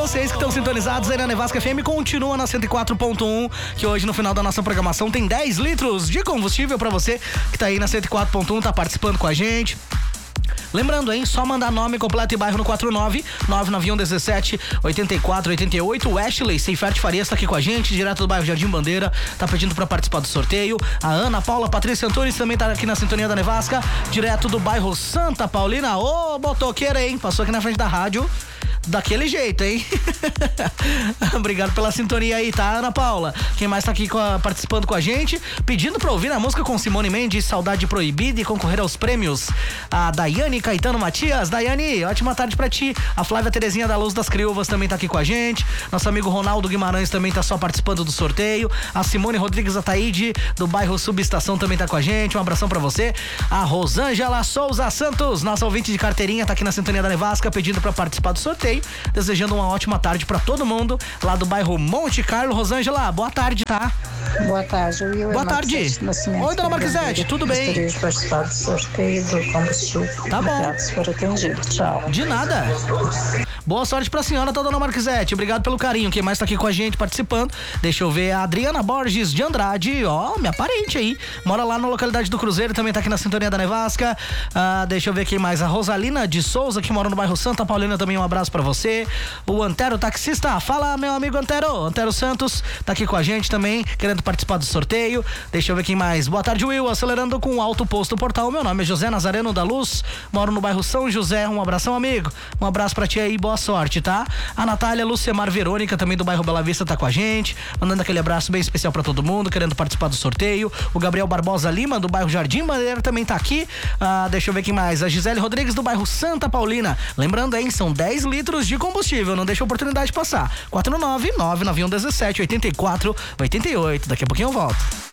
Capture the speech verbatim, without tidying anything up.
vocês que estão sintonizados aí na Nevasca F M. Continua na cento e quatro ponto um, que hoje no final da nossa programação tem dez litros de combustível pra você que tá aí na cento e quatro ponto um, tá participando com a gente. Lembrando, hein, só mandar nome completo e bairro no quatro nove nove nove um um sete oito quatro oito oito. O Ashley Seifert Farias tá aqui com a gente, direto do bairro Jardim Bandeira, tá pedindo pra participar do sorteio. A Ana Paula Patrícia Antunes também tá aqui na sintonia da Nevasca, direto do bairro Santa Paulina. Ô, motoqueira, hein, passou aqui na frente da rádio daquele jeito, hein? Obrigado pela sintonia aí, tá, Ana Paula? Quem mais tá aqui com a, participando com a gente, pedindo pra ouvir a música com Simone Mendes, Saudade Proibida, e concorrer aos prêmios. A Daiane Caetano Matias. Daiane, ótima tarde pra ti. A Flávia Terezinha da Luz das Criúvas também tá aqui com a gente. Nosso amigo Ronaldo Guimarães também tá só participando do sorteio. A Simone Rodrigues Ataíde, do bairro Subestação, também tá com a gente. Um abração pra você. A Rosângela Souza Santos, nossa ouvinte de carteirinha, tá aqui na sintonia da Nevasca, pedindo pra participar do sorteio. Desejando uma ótima tarde pra todo mundo lá do bairro Monte Carlo. Rosângela, boa tarde, tá? Boa tarde, eu Boa tarde. Oi, dona Marquisete, tudo bem? Gostaria de participar do sorteio do combustível. Tá bom. Obrigado por atendido. Tchau. De nada. Boa sorte pra senhora, tá, dona Marquisete? Obrigado pelo carinho. Quem mais tá aqui com a gente participando? Deixa eu ver. A Adriana Borges de Andrade, ó, minha parente aí. Mora lá na localidade do Cruzeiro, também tá aqui na sintonia da Nevasca. Ah, deixa eu ver quem mais. A Rosalina de Souza, que mora no bairro Santa Paulina, também um abraço pra você. O Antero Taxista. Fala, meu amigo Antero. Antero Santos tá aqui com a gente também, querendo participar do sorteio. Deixa eu ver quem mais. Boa tarde, Will. Acelerando com o Alto Posto Portal. Meu nome é José Nazareno da Luz. Moro no bairro São José. Um abração, amigo. Um abraço pra ti aí. Boa sorte, tá? A Natália Lucemar Verônica, também do bairro Bela Vista, tá com a gente. Mandando aquele abraço bem especial pra todo mundo, querendo participar do sorteio. O Gabriel Barbosa Lima, do bairro Jardim Bandeira, também tá aqui. Ah, deixa eu ver quem mais. A Gisele Rodrigues, do bairro Santa Paulina. Lembrando, hein, são dez litros de combustível. Não deixa a oportunidade passar. quatro nove nove nove um um sete oito quatro oito oito. Daqui a pouquinho eu volto.